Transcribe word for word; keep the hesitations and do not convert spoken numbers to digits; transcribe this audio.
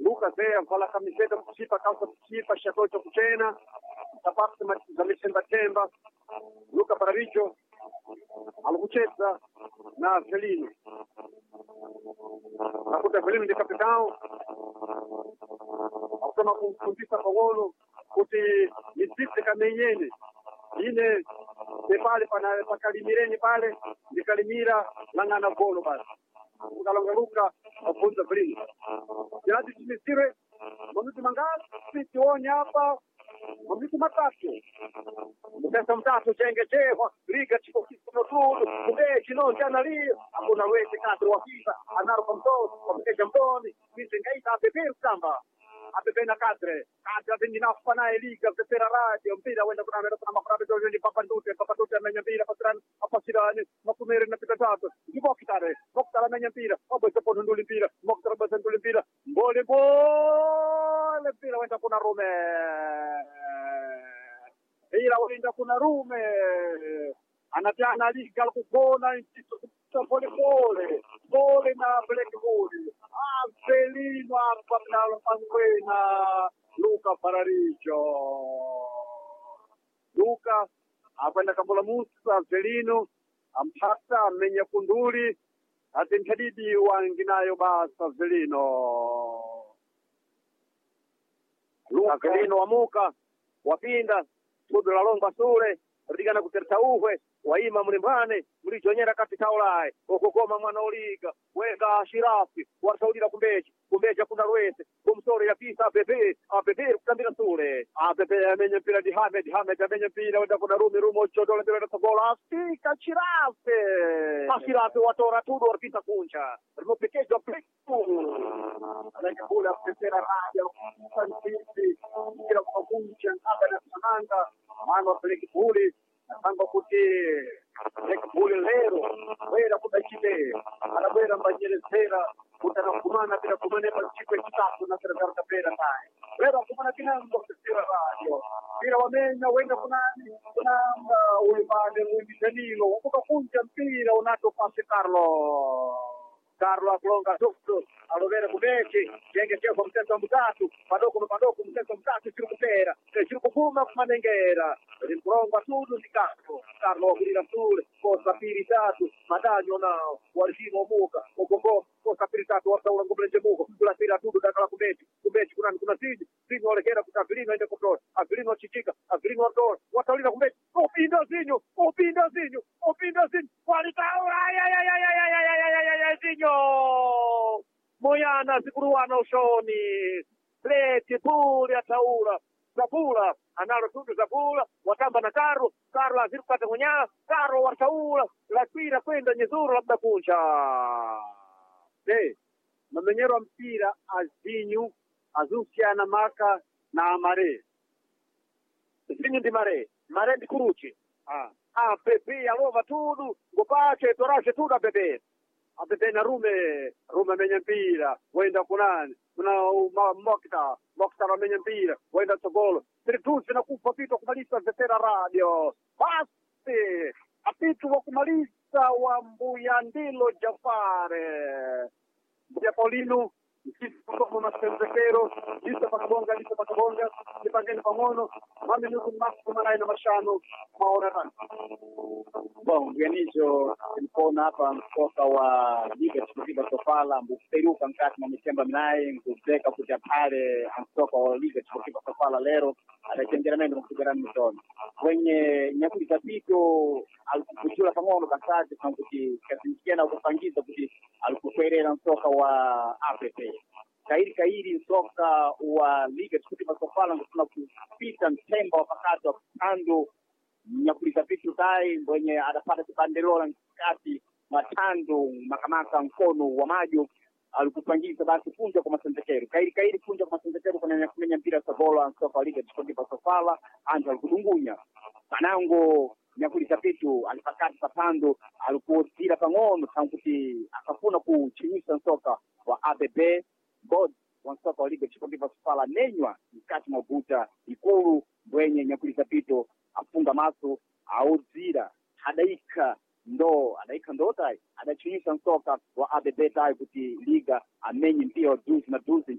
Luca Zea con la camiseta Pusipa, calza Pusipa, sciaccolto Cucena, da parte da Messenda Temba, Luca Paraviggio, alla Bucezza, na Felino. La puta Felino di capitano, sono con puntista Pavolo, tutti gli zitti camminieni, ine se pale per Calimireni pale, di Calimira, la nana Polo pale. Una longa Luca, appunto Felino. Tirati di mestiere, non mi mancare, si ogni appa, non mi mancaccio. Non è un tasso, c'è anche c'è, riga ci conquistano tutto, invece non c'è una lì, a una rete quattro a FIFA, a Naro Contos, come che Giamponi, quindi in gaita a Beper Samba. A Bepena Cadre, Cadre quindi na Fana e Liga, Bepera Radio, un pila quando prima era ma proprio giorni di Papandute, Papandute a Megna Pira, potranno a Passirani, ma come era napitato, di Bocchitare, Bocca la Megna Pira, o poi se pone un Olimpira, Bocca la Basen Olimpira, Bole Bole Pira quando con a Rome. E ira quando con a Rome. Anatiana Liga al Cupona, in tutto Bole Bole, Bole na Black Bole. Felino a Pagnalo Panguena, Luca Parariggio. Luca a quella Capolamuzza, Felino, a Mpata, a Megna Kunduri, a Tentadidi, Wanginaio Basta, Felino. Luca Felino a Muca, Wapinda, Sudo la Lomba Sole, Rigana Kutertauhe, Waima Mrimane, Murigioniera Capitaolai, Okokoma Manoliga, Wega Shirafi, Warsaudira Kumbeji, Kumbeji Akuna Ruese, Kumsore ya Pisa, A B B, A B B, Candidature, A B B, Amenya Pira di Hamed, Hamed, Amenya Pira, Wenda Kuna Rumi, Rumo, Chodole, Della Tagola, Stica, Shirafi, Ma Shirafi, Watora, Tudo, Orpita Cuncia, Rumo Pecheggio, Pleccu, Lega Pula, Pesera Radio, Santiti, Kira Cuncia, Abel Sananda, Mano Plecchi Puli, Sango Puti, Lega Puli Lero, Vera Putacite, alla Vera Bagnere Sera, Putana Kumana, Pira Kumane, Pacifico e Stato, una Sergata Pera, dai. Vera Kumana Tinando, Pesera Radio, Pira Wamena, Wenda Kumani, Kunamba, Ulibane, Ulibi Danilo, Uca Puntia, Pira, un altro Passe Carlo. Carlo Aplonga tutto, allora Cubeci, che anche c'è un senso amputato, Padò come Padò come senso amputato, il circo pera, il circo puma come manenghera, il prongo tutto di capo, Carlo Aguirasur, cosa piritato, Madagno no, Guargino Muca, o Coco, cosa piritato, orta una complete muco, la tira tutto da la Cubeci, Cubeci con una figlia, Fino alle che era a Grino e da controllo, a Grino Cicica, a Grino Ardor, Guatalina Cubeci, o Pindasino, o Pindasino, o Pindasino, qualità, ai ai ai ai ai ai ai ai ai ai ai Moiana Sicruano Soni, Pleti, pure a Taura, Sapula, Anaro tutto Sapula, Wakamba na Carro, Carlo a Zirpata Mogna, Carlo a Taura, la Spira, quenda Nesuro, la Bacuncia. Sì, ma veniero Ampira a Zignu, a Zucchia na Maca, na Mare. Zignu di Mare, Mare di Cruci. Ah, ah, Pepe, allora tutto, Gopace, Torace, tutto a Pepe. A Pepe na Rume, Rume Menyampira, Wenda Kunan, una Mokta, Mokta la Menyampira, Wenda Togolo, Trituzzi na Kupapito Kumalista Zetera Radio, Basti, Apito Kumalista, Wambuyandilo Giaffare, Diapolino, come una Senzekero, lista Pacabonga, lista Pacabonga, di Pagani Pamono, ma minuto Massimo Marino Marciano, ma ora Bom, Dionisio ilikuwa hapa mkoa wa Liga Sportiva Sofala mbuperuka mkati mwa naye nguzeka kuja pale mkoa wa Liga Sportiva Sofala lero anatengeramendo mkugerani mtoni wenye nyakuli tapito alikuchula pamoja kasaje kwa kuti kazingiana kupangiza kuti alikuferera mkoa wa A P P kairi kairi msoka wa Liga Sportiva Sofala ngusuna kupita mtemba wakati wa kando nyakuliza vitu tai mwenye anapata kibanderola kati matando makamaka mkono wa majo alikupangiza basi kunja kwa masendekero kairi kairi kunja kwa masendekero kwa nyakumenya mpira sabola sofa Liga Sportiva Sofala anja alkudungunya manango nyakuliza vitu alipakati papando alikuotira pangono tanguti akafuna kuchinyisa soka wa A B B God wansoka wa Liga Sportiva Sofala nenywa mkati mabuta ikulu mwenye nyakuliza vitu afunga maso auzira hadaika ndo adaika ndo tai adachinyisa soka wa A B B tai kuti liga amenyi mpira duzi na duzi